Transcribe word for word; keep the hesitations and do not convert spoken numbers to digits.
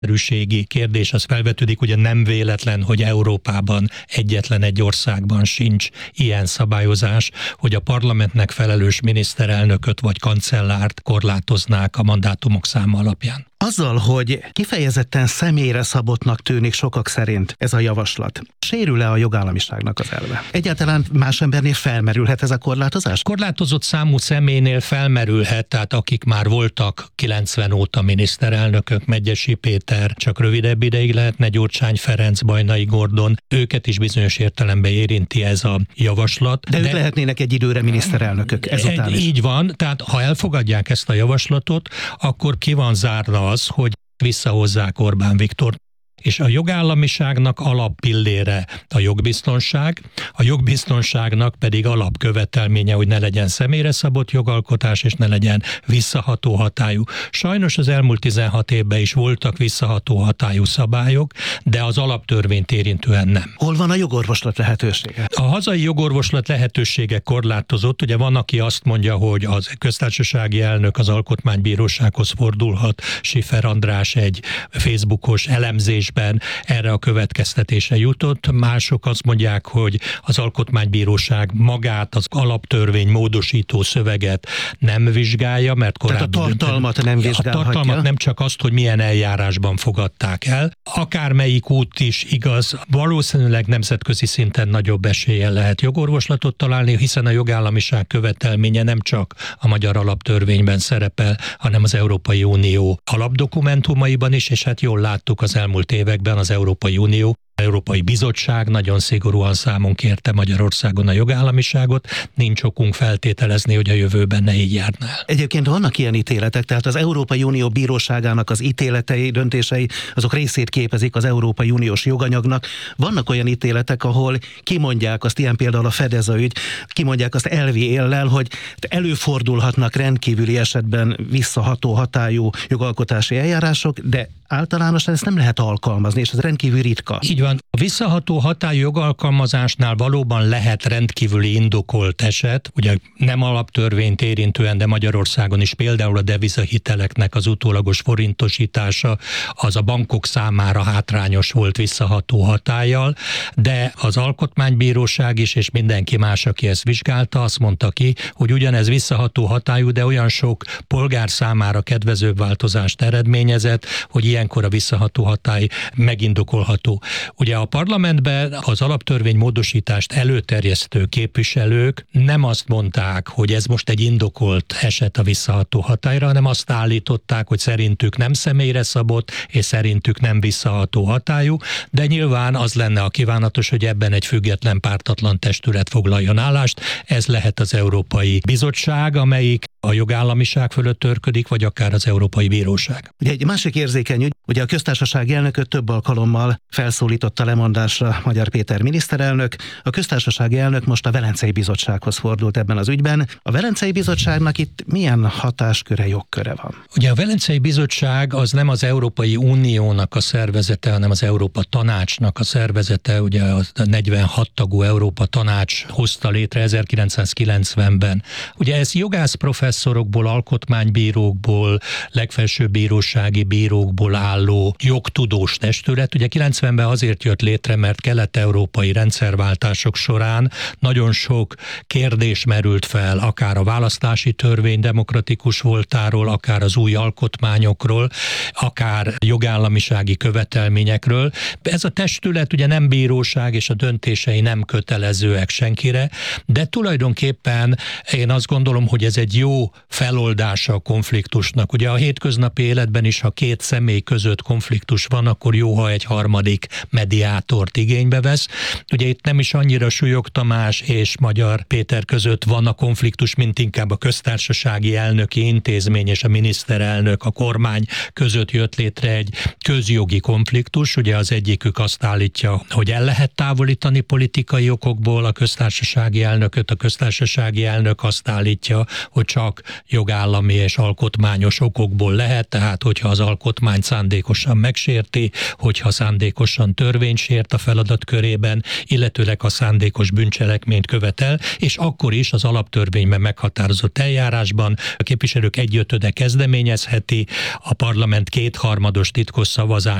erőségi kérdés az felvetődik, ugye nem véletlen, hogy Európában egyetlen egy országban sincs ilyen szabályozás, hogy a parlamentnek felelős miniszterelnököt vagy kancellárt korlátoznák a mandátumok száma alapján. Azzal, hogy kifejezetten személyre szabottnak tűnik sokak szerint ez a javaslat, sérül-e a jogállamiságnak az elve? Egyáltalán más embernél felmerülhet ez a korlátozás? Korlátozott számú személynél felmerülhet, tehát akik már voltak kilencven óta miniszterelnökök, Medgyessy Péter, csak rövidebb ideig lehetne, Gyurcsány Ferenc, Bajnai Gordon, őket is bizonyos értelemben érinti ez a javaslat. De, de ők lehetnének egy időre miniszterelnökök ezután is. Így van, tehát ha elfogadják ezt a javaslatot, akkor ki van zárva az, hogy visszahozzák Orbán Viktort. És a jogállamiságnak alappillére a jogbiztonság, a jogbiztonságnak pedig alapkövetelménye, hogy ne legyen személyre szabott jogalkotás, és ne legyen visszaható hatályú. Sajnos az elmúlt tizenhat évben is voltak visszaható hatályú szabályok, de az alaptörvényt érintően nem. Hol van a jogorvoslat lehetősége? A hazai jogorvoslat lehetősége korlátozott. Ugye van, aki azt mondja, hogy az köztársasági elnök az alkotmánybírósághoz fordulhat. Schiffer András egy Facebookos elemzés erre a következtetésre jutott. Mások azt mondják, hogy az alkotmánybíróság magát, az alaptörvény módosító szöveget nem vizsgálja, mert korábban... Tehát a tartalmat nem vizsgálhatja? A tartalmat nem, csak azt, hogy milyen eljárásban fogadták el. Akármelyik út is igaz, valószínűleg nemzetközi szinten nagyobb eséllyel lehet jogorvoslatot találni, hiszen a jogállamiság követelménye nem csak a magyar alaptörvényben szerepel, hanem az Európai Unió alapdokumentumaiban is, és hát jól láttuk az elmúlt években az Európai Unió, az Európai Bizottság nagyon szigorúan számon kérte Magyarországon a jogállamiságot, nincs okunk feltételezni, hogy a jövőben ne így járna el. Egyébként vannak ilyen ítéletek, tehát az Európai Unió bíróságának az ítéletei, döntései, azok részét képezik az Európai Uniós joganyagnak. Vannak olyan ítéletek, ahol kimondják azt, ilyen például a Fedeza ügy, kimondják azt elvi éllel, hogy előfordulhatnak rendkívüli esetben visszaható hatályú jogalkotási eljárások, de általánosan ezt nem lehet alkalmazni, és ez rendkívül ritka. Így van. A visszaható hatályú jogalkalmazásnál valóban lehet rendkívüli indokolt eset, ugye nem alaptörvényt érintően, de Magyarországon is például a devizahiteleknek az utólagos forintosítása, az a bankok számára hátrányos volt visszaható hatállyal, de az Alkotmánybíróság is, és mindenki más, aki ezt vizsgálta, azt mondta ki, hogy ugyanez visszaható hatályú, de olyan sok polgár számára kedvezőbb változást eredményezett, hogy ilyenkor a visszaható hatály megindokolható. Ugye a parlamentben az alaptörvény módosítást előterjesztő képviselők nem azt mondták, hogy ez most egy indokolt eset a visszaható hatályra, hanem azt állították, hogy szerintük nem személyre szabott, és szerintük nem visszaható hatályú, de nyilván az lenne a kívánatos, hogy ebben egy független, pártatlan testület foglaljon állást. Ez lehet az Európai Bizottság, amelyik a jogállamiság fölött törködik, vagy akár az Európai Bíróság. Ugye egy másik érzékeny ügy, ugye a köztársasági elnököt több alkalommal felszólította lemondásra Magyar Péter miniszterelnök. A köztársasági elnök most a Velencei Bizottsághoz fordult ebben az ügyben. A Velencei Bizottságnak itt milyen hatásköre, jogköre van? Ugye a Velencei Bizottság az nem az Európai Uniónak a szervezete, hanem az Európa Tanácsnak a szervezete. Ugye a negyvenhat tagú Európa Tanács hozta létre ezerkilencszázkilencvenben. Ugye ez jogász professzorokból, alkotmánybírókból, legfelsőbb bírósági bírókból álló jogtudós testület. Ugye kilencvenben azért jött létre, mert kelet-európai rendszerváltások során nagyon sok kérdés merült fel, akár a választási törvény demokratikus voltáról, akár az új alkotmányokról, akár jogállamisági követelményekről. Ez a testület ugye nem bíróság, és a döntései nem kötelezőek senkire, de tulajdonképpen én azt gondolom, hogy ez egy jó feloldása a konfliktusnak. Ugye a hétköznapi életben is, ha két személy között konfliktus van, akkor jó, ha egy harmadik mediátort igénybe vesz. Ugye itt nem is annyira Súlyog Tamás és Magyar Péter között van a konfliktus, mint inkább a köztársasági elnöki intézmény és a miniszterelnök, a kormány között jött létre egy közjogi konfliktus. Ugye az egyikük azt állítja, hogy el lehet távolítani politikai okokból a köztársasági elnököt, a köztársasági elnök azt állítja, hogy csak jogállami és alkotmányos okokból lehet, tehát hogyha az alkotmány szándék szándékosan megsérti, hogyha szándékosan törvényt sért a feladatkörében, illetőleg ha szándékos bűncselekményt követel, és akkor is az alaptörvényben meghatározott eljárásban a képviselők egyötöde kezdeményezheti, a parlament kétharmados titkos szavazás